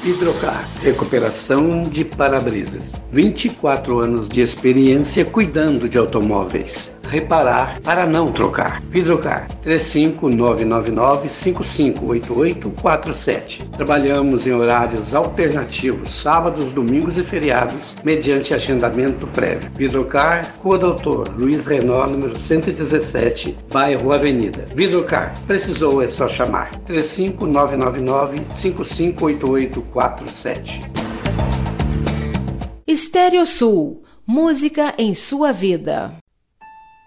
Vidrocar, recuperação de para-brisas. 24 anos de experiência cuidando de automóveis. Reparar para não trocar. Vidrocar, 35999-558847. Trabalhamos em horários alternativos, sábados, domingos e feriados, mediante agendamento prévio. Vidrocar, Rua Doutor Luiz Renault, número 117, bairro Avenida. Vidrocar, precisou é só chamar. 35999-558847. Estéreo Sul, música em sua vida.